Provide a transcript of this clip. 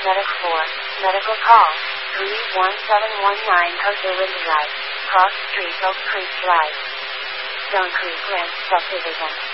Medic 4, medical call, 31719 Coachella Drive, Cross Street, Oak Creek Drive, Stone Creek Ranch Subdivision.